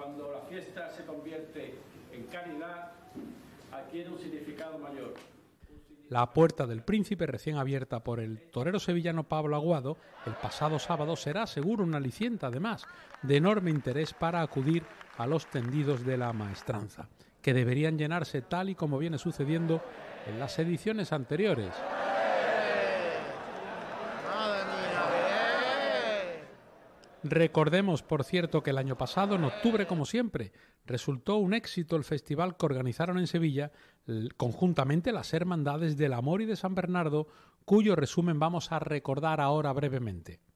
Cuando la fiesta se convierte en caridad, adquiere un significado mayor. La Puerta del Príncipe, recién abierta por el torero sevillano Pablo Aguado, el pasado sábado será seguro un aliciente, además, de enorme interés para acudir a los tendidos de la maestranza, que deberían llenarse tal y como viene sucediendo en las ediciones anteriores. Recordemos, por cierto, que el año pasado, en octubre, como siempre, resultó un éxito el festival que organizaron en Sevilla conjuntamente las Hermandades del Amor y de San Bernardo, cuyo resumen vamos a recordar ahora brevemente.